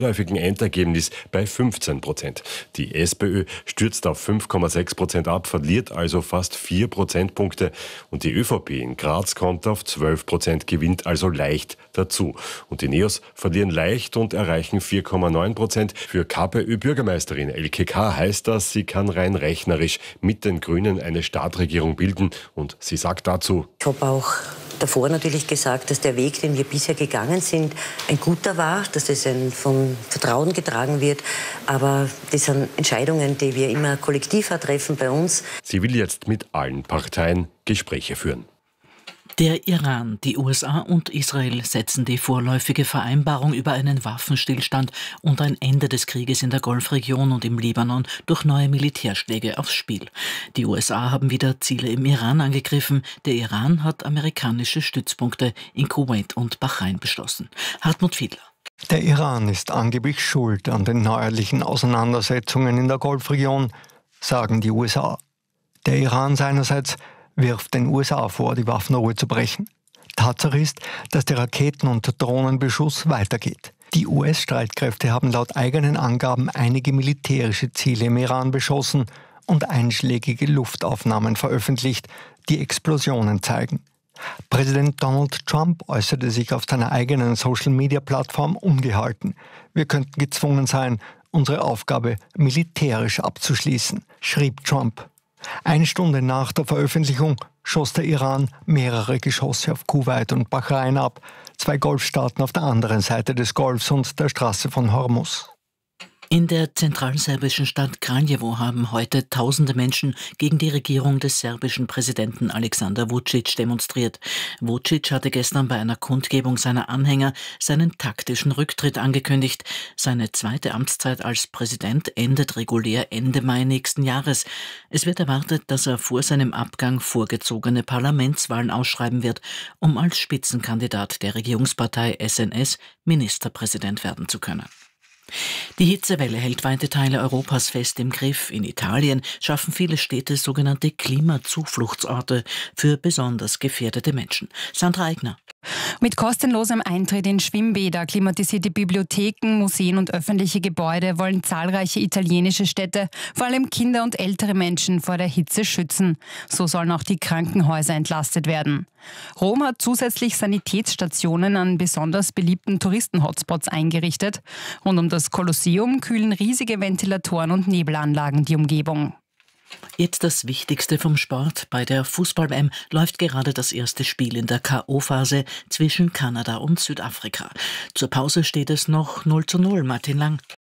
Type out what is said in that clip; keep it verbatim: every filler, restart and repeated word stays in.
vorläufigen Endergebnis bei fünfzehn Prozent. Die SPÖ stürzt auf fünf Komma sechs Prozent ab, verliert also fast vier Prozentpunkte. Und die ÖVP in Graz kommt auf zwölf Prozent, gewinnt also leicht dazu. Und die Neos verlieren leicht und erreichen vier Komma neun Prozent. Für KPÖ-Bürgermeisterin Elke K. heißt das, sie kann rein rechnerisch mit den Grünen eine Startregierung bilden. Und sie sagt dazu: Ich habe auch davor natürlich gesagt, dass der Weg, den wir bisher gegangen sind, ein guter war, dass es ein von Vertrauen getragen wird. Aber das sind Entscheidungen, die wir immer kollektiv treffen bei uns. Sie will jetzt mit allen Parteien Gespräche führen. Der Iran, die U S A und Israel setzen die vorläufige Vereinbarung über einen Waffenstillstand und ein Ende des Krieges in der Golfregion und im Libanon durch neue Militärschläge aufs Spiel. Die U S A haben wieder Ziele im Iran angegriffen. Der Iran hat amerikanische Stützpunkte in Kuwait und Bahrain beschlossen. Hartmut Fiedler. Der Iran ist angeblich schuld an den neuerlichen Auseinandersetzungen in der Golfregion, sagen die U S A. Der Iran seinerseits wirft den U S A vor, die Waffenruhe zu brechen. Tatsache ist, dass der Raketen- und Drohnenbeschuss weitergeht. Die U S-Streitkräfte haben laut eigenen Angaben einige militärische Ziele im Iran beschossen und einschlägige Luftaufnahmen veröffentlicht, die Explosionen zeigen. Präsident Donald Trump äußerte sich auf seiner eigenen Social-Media-Plattform ungehalten. Wir könnten gezwungen sein, unsere Aufgabe militärisch abzuschließen, schrieb Trump. Eine Stunde nach der Veröffentlichung schoss der Iran mehrere Geschosse auf Kuwait und Bahrain ab, zwei Golfstaaten auf der anderen Seite des Golfs und der Straße von Hormuz. In der zentralserbischen Stadt Kraljevo haben heute tausende Menschen gegen die Regierung des serbischen Präsidenten Alexander Vučić demonstriert. Vučić hatte gestern bei einer Kundgebung seiner Anhänger seinen taktischen Rücktritt angekündigt. Seine zweite Amtszeit als Präsident endet regulär Ende Mai nächsten Jahres. Es wird erwartet, dass er vor seinem Abgang vorgezogene Parlamentswahlen ausschreiben wird, um als Spitzenkandidat der Regierungspartei S N S Ministerpräsident werden zu können. Die Hitzewelle hält weite Teile Europas fest im Griff. In Italien schaffen viele Städte sogenannte Klimazufluchtsorte für besonders gefährdete Menschen. Sandra Eigner. Mit kostenlosem Eintritt in Schwimmbäder, klimatisierte Bibliotheken, Museen und öffentliche Gebäude wollen zahlreiche italienische Städte vor allem Kinder und ältere Menschen vor der Hitze schützen. So sollen auch die Krankenhäuser entlastet werden. Rom hat zusätzlich Sanitätsstationen an besonders beliebten Touristen-Hotspots eingerichtet. Rund um das Kolosseum kühlen riesige Ventilatoren und Nebelanlagen die Umgebung. Jetzt das Wichtigste vom Sport. Bei der Fußball-W M läuft gerade das erste Spiel in der K O-Phase zwischen Kanada und Südafrika. Zur Pause steht es noch null zu null. Martin Lang.